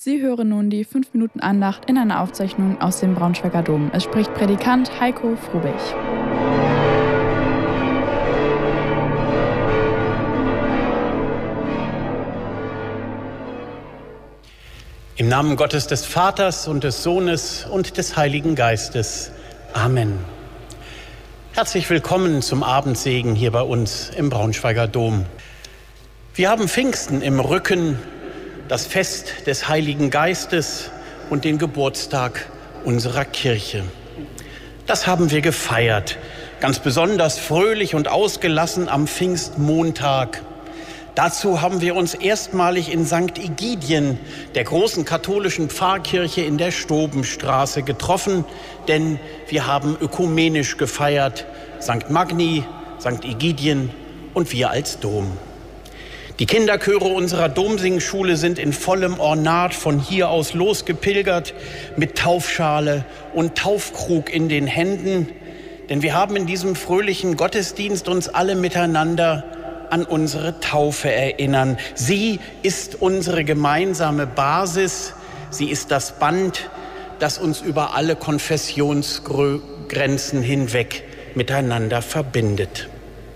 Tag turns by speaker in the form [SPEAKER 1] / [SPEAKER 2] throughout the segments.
[SPEAKER 1] Sie hören nun die 5-Minuten-Andacht in einer Aufzeichnung aus dem Braunschweiger Dom. Es spricht Predikant Heiko Frobich.
[SPEAKER 2] Im Namen Gottes des Vaters und des Sohnes und des Heiligen Geistes. Amen. Herzlich willkommen zum Abendsegen hier bei uns im Braunschweiger Dom. Wir haben Pfingsten im Rücken, das Fest des Heiligen Geistes und den Geburtstag unserer Kirche. Das haben wir gefeiert, ganz besonders fröhlich und ausgelassen am Pfingstmontag. Dazu haben wir uns erstmalig in St. Egidien, der großen katholischen Pfarrkirche in der Stobenstraße, getroffen, denn wir haben ökumenisch gefeiert, St. Magni, St. Egidien und wir als Dom. Die Kinderchöre unserer Domsingschule sind in vollem Ornat von hier aus losgepilgert, mit Taufschale und Taufkrug in den Händen, denn wir haben in diesem fröhlichen Gottesdienst uns alle miteinander an unsere Taufe erinnern. Sie ist unsere gemeinsame Basis, sie ist das Band, das uns über alle Konfessionsgrenzen hinweg miteinander verbindet.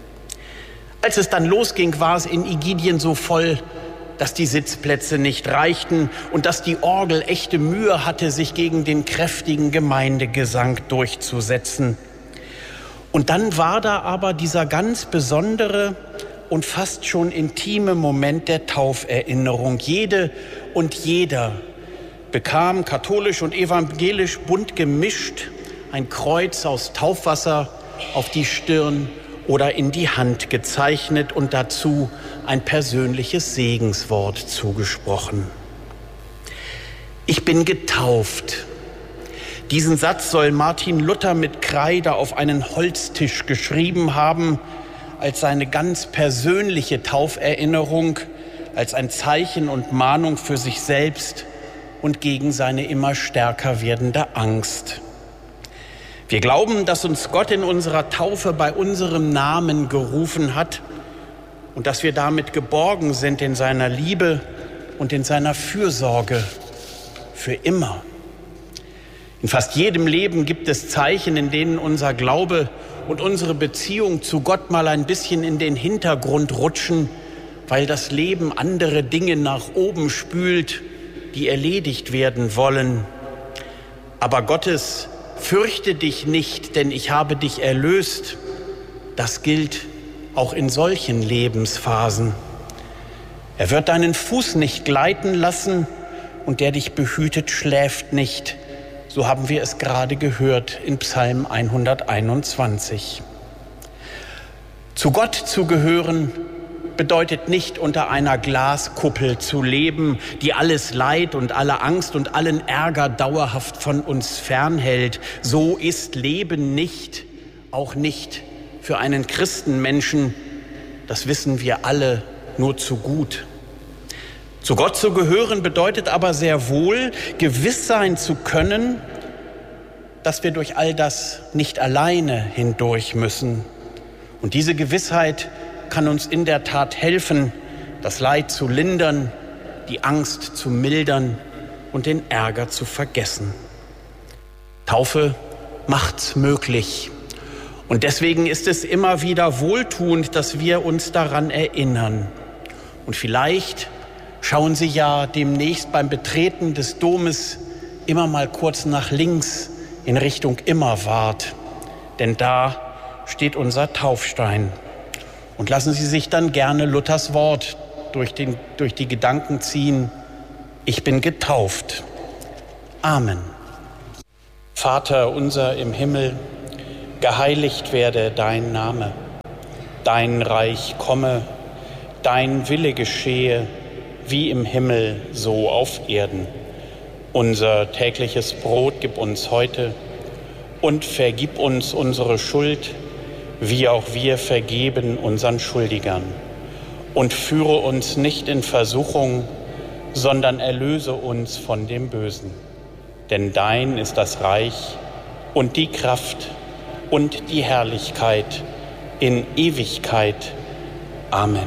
[SPEAKER 2] Als es dann losging, war es in Egidien so voll, dass die Sitzplätze nicht reichten und dass die Orgel echte Mühe hatte, sich gegen den kräftigen Gemeindegesang durchzusetzen. Und dann war da aber dieser ganz besondere und fast schon intime Moment der Tauferinnerung. Jede und jeder bekam, katholisch und evangelisch bunt gemischt, ein Kreuz aus Taufwasser auf die Stirn oder in die Hand gezeichnet und dazu ein persönliches Segenswort zugesprochen. Ich bin getauft. Diesen Satz soll Martin Luther mit Kreide auf einen Holztisch geschrieben haben, als seine ganz persönliche Tauferinnerung, als ein Zeichen und Mahnung für sich selbst und gegen seine immer stärker werdende Angst. Wir glauben, dass uns Gott in unserer Taufe bei unserem Namen gerufen hat und dass wir damit geborgen sind in seiner Liebe und in seiner Fürsorge für immer. In fast jedem Leben gibt es Zeichen, in denen unser Glaube und unsere Beziehung zu Gott mal ein bisschen in den Hintergrund rutschen, weil das Leben andere Dinge nach oben spült, die erledigt werden wollen. Aber Gottes "Fürchte dich nicht, denn ich habe dich erlöst", das gilt auch in solchen Lebensphasen. Er wird deinen Fuß nicht gleiten lassen und der dich behütet, schläft nicht. So haben wir es gerade gehört in Psalm 121. Zu Gott zu gehören bedeutet nicht, unter einer Glaskuppel zu leben, die alles Leid und alle Angst und allen Ärger dauerhaft von uns fernhält. So ist Leben nicht, auch nicht für einen Christenmenschen. Das wissen wir alle nur zu gut. Zu Gott zu gehören bedeutet aber sehr wohl, gewiss sein zu können, dass wir durch all das nicht alleine hindurch müssen. Und diese Gewissheit kann uns in der Tat helfen, das Leid zu lindern, die Angst zu mildern und den Ärger zu vergessen. Taufe macht's möglich. Und deswegen ist es immer wieder wohltuend, dass wir uns daran erinnern. Und vielleicht schauen Sie ja demnächst beim Betreten des Domes immer mal kurz nach links in Richtung Immerwart, denn da steht unser Taufstein. Und lassen Sie sich dann gerne Luthers Wort durch die Gedanken ziehen: Ich bin getauft. Amen. Vater unser im Himmel, geheiligt werde dein Name. Dein Reich komme, dein Wille geschehe, wie im Himmel, so auf Erden. Unser tägliches Brot gib uns heute und vergib uns unsere Schuld, wie auch wir vergeben unseren Schuldigern. Und führe uns nicht in Versuchung, sondern erlöse uns von dem Bösen. Denn dein ist das Reich und die Kraft und die Herrlichkeit in Ewigkeit. Amen.